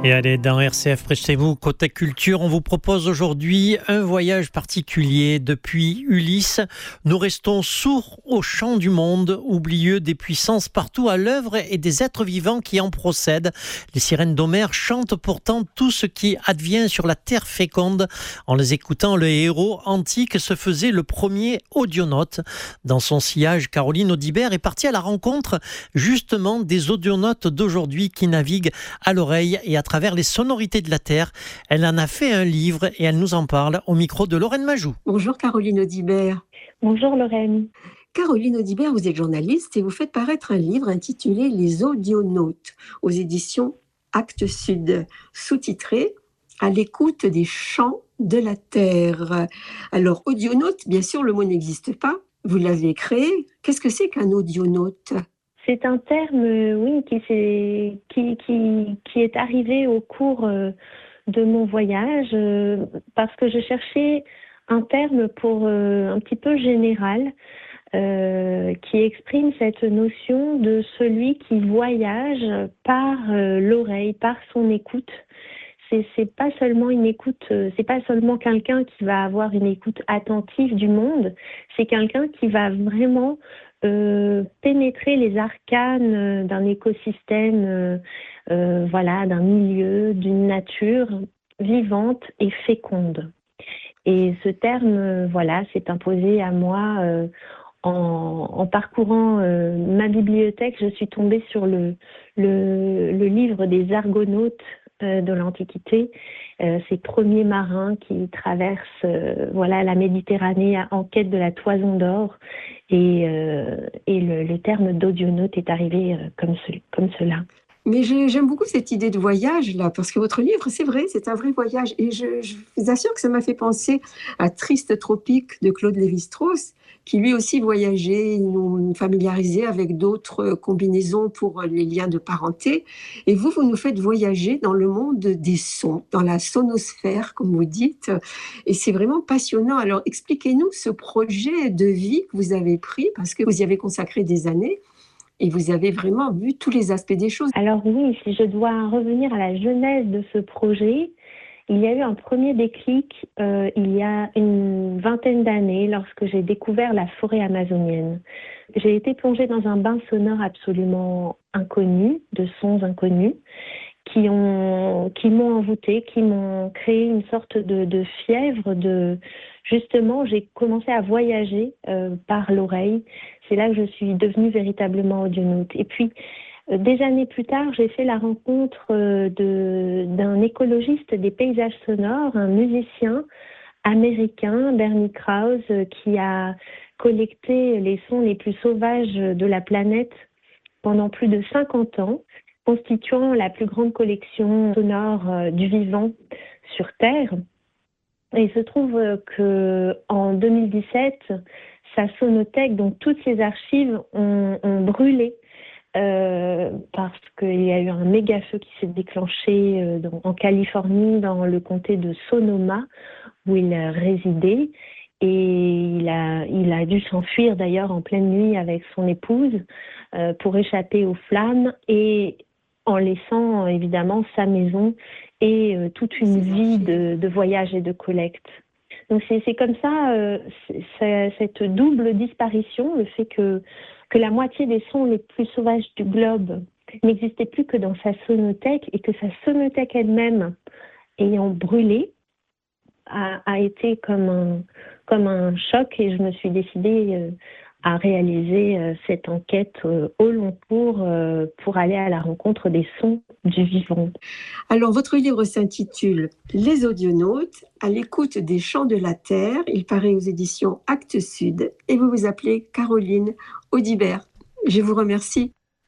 Et allez, dans RCF près de chez vous, côté culture, on vous propose aujourd'hui un voyage particulier depuis Ulysse. Nous restons sourds au chant du monde, oublieux des puissances partout à l'œuvre et des êtres vivants qui en procèdent. Les sirènes d'Homère chantent pourtant tout ce qui advient sur la terre féconde. En les écoutant, le héros antique se faisait le premier audionaute. Dans son sillage, Caroline Audibert est partie à la rencontre justement des audionautes d'aujourd'hui qui naviguent à l'oreille et à travers les sonorités de la Terre. Elle en a fait un livre et elle nous en parle au micro de Lorraine Majou. Bonjour Caroline Audibert. Bonjour Lorraine. Caroline Audibert, vous êtes journaliste et vous faites paraître un livre intitulé Les Audionautes aux éditions Actes Sud, sous-titré À l'écoute des chants de la Terre. Alors, audionaute, bien sûr, le mot n'existe pas. Vous l'avez créé. Qu'est-ce que c'est qu'un audionaute ? C'est un terme, qui est arrivé au cours de mon voyage parce que je cherchais un terme pour un petit peu général qui exprime cette notion de celui qui voyage par l'oreille, par son écoute. C'est pas seulement une écoute, c'est pas seulement quelqu'un qui va avoir une écoute attentive du monde, c'est quelqu'un qui va vraiment pénétrer les arcanes d'un écosystème, d'un milieu, d'une nature vivante et féconde. Et ce terme, s'est imposé à moi en parcourant ma bibliothèque. Je suis tombée sur le livre des Argonautes de l'Antiquité, ces premiers marins qui traversent la Méditerranée en quête de la toison d'or. Et le terme d'audionaute est arrivé comme cela. Mais j'aime beaucoup cette idée de voyage, là, parce que votre livre, c'est vrai, c'est un vrai voyage. Et je vous assure que ça m'a fait penser à Triste Tropique de Claude Lévi-Strauss, qui lui aussi voyageait, nous familiarisait avec d'autres combinaisons pour les liens de parenté. Et vous nous faites voyager dans le monde des sons, dans la sonosphère, comme vous dites. Et c'est vraiment passionnant. Alors, expliquez-nous ce projet de vie que vous avez pris, parce que vous y avez consacré des années. Et vous avez vraiment vu tous les aspects des choses. Alors oui, si je dois revenir à la genèse de ce projet, il y a eu un premier déclic il y a une vingtaine d'années lorsque j'ai découvert la forêt amazonienne. J'ai été plongée dans un bain sonore absolument inconnu, de sons inconnus, qui m'ont envoûtée, qui m'ont créé une sorte de fièvre. Justement, j'ai commencé à voyager par l'oreille. C'est là que je suis devenue véritablement audionaute. Et puis, des années plus tard, j'ai fait la rencontre d'un écologiste des paysages sonores, un musicien américain, Bernie Krause, qui a collecté les sons les plus sauvages de la planète pendant plus de 50 ans, constituant la plus grande collection sonore du vivant sur Terre. Et il se trouve qu'en 2017, sa sonothèque, donc toutes ses archives ont brûlé parce qu'il y a eu un méga feu qui s'est déclenché en Californie, dans le comté de Sonoma, où il résidait. Et il a dû s'enfuir d'ailleurs en pleine nuit avec son épouse pour échapper aux flammes, et en laissant évidemment sa maison et toute une vie de voyage et de collecte. Donc c'est comme ça, cette double disparition, le fait que la moitié des sons les plus sauvages du globe n'existaient plus que dans sa sonothèque, et que sa sonothèque elle-même, ayant brûlé, a été comme un choc, et je me suis décidée à réaliser cette enquête au long cours pour aller à la rencontre des sons du vivant. Alors, votre livre s'intitule « Les audionautes, à l'écoute des chants de la Terre ». Il paraît aux éditions Actes Sud et vous vous appelez Caroline Audibert. Je vous remercie.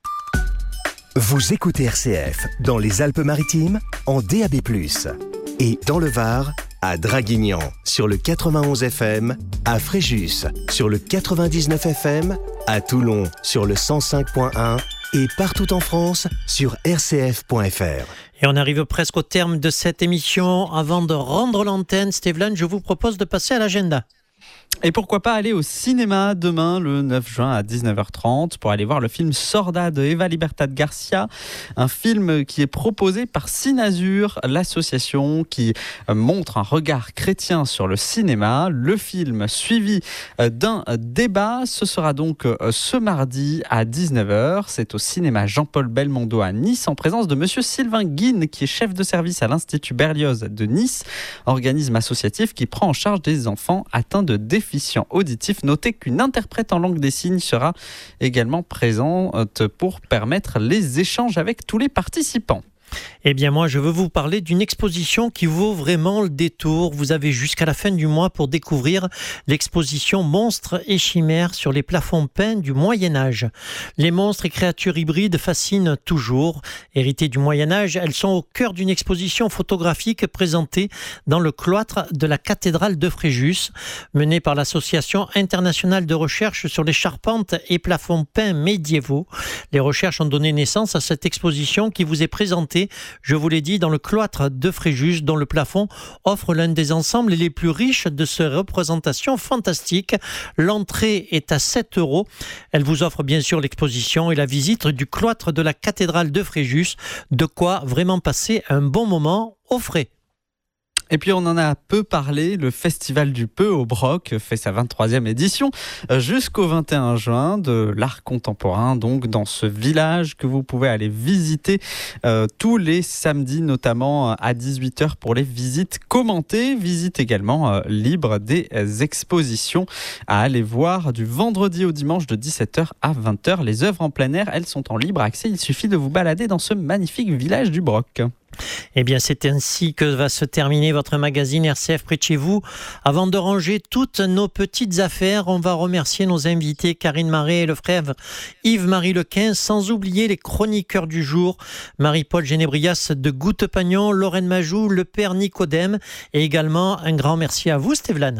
Vous écoutez RCF dans les Alpes-Maritimes en DAB+, et dans le Var, à Draguignan sur le 91 FM, à Fréjus sur le 99 FM, à Toulon sur le 105.1 et partout en France sur rcf.fr. Et on arrive presque au terme de cette émission. Avant de rendre l'antenne, Stéphane, je vous propose de passer à l'agenda. Et pourquoi pas aller au cinéma demain, le 9 juin à 19h30, pour aller voir le film Sorda de Eva Libertad Garcia, un film qui est proposé par Cinazur, l'association qui montre un regard chrétien sur le cinéma. Le film suivi d'un débat, ce sera donc ce mardi à 19h. C'est au cinéma Jean-Paul Belmondo à Nice, en présence de monsieur Sylvain Guine, qui est chef de service à l'Institut Berlioz de Nice, organisme associatif qui prend en charge des enfants atteints de déficience auditif. Notez qu'une interprète en langue des signes sera également présente pour permettre les échanges avec tous les participants. Eh bien moi, je veux vous parler d'une exposition qui vaut vraiment le détour. Vous avez jusqu'à la fin du mois pour découvrir l'exposition Monstres et chimères sur les plafonds peints du Moyen-Âge. Les monstres et créatures hybrides fascinent toujours. Héritées du Moyen-Âge, elles sont au cœur d'une exposition photographique présentée dans le cloître de la cathédrale de Fréjus, menée par l'Association internationale de recherche sur les charpentes et plafonds peints médiévaux. Les recherches ont donné naissance à cette exposition qui vous est présentée, je vous l'ai dit, dans le cloître de Fréjus, dont le plafond offre l'un des ensembles les plus riches de ces représentations fantastiques. L'entrée est à 7 €. Elle vous offre bien sûr l'exposition et la visite du cloître de la cathédrale de Fréjus. De quoi vraiment passer un bon moment au frais. Et puis on en a peu parlé, le Festival du Peu au Broc fait sa 23e édition jusqu'au 21 juin de l'art contemporain, donc dans ce village que vous pouvez aller visiter tous les samedis, notamment à 18h pour les visites commentées, visite également libre des expositions à aller voir du vendredi au dimanche de 17h à 20h. Les œuvres en plein air, elles sont en libre accès, il suffit de vous balader dans ce magnifique village du Broc. Eh bien, c'est ainsi que va se terminer votre magazine RCF près de chez vous. Avant de ranger toutes nos petites affaires, on va remercier nos invités Karine Marais et le frère Yves-Marie Lequin, sans oublier les chroniqueurs du jour, Marie-Paul Génébrias de Goutte-Pagnon, Lorraine Majou, le père Nicodème, et également un grand merci à vous, Stéphane.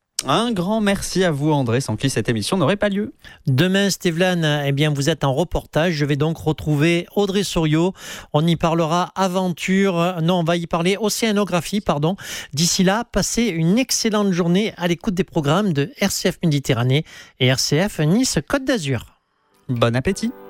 Un grand merci à vous, André, sans qui cette émission n'aurait pas lieu. Demain, Stéphane, eh bien, vous êtes en reportage. Je vais donc retrouver Audrey Souriau. On y parlera aventure. Non, on va y parler océanographie, pardon. D'ici là, passez une excellente journée à l'écoute des programmes de RCF Méditerranée et RCF Nice Côte d'Azur. Bon appétit.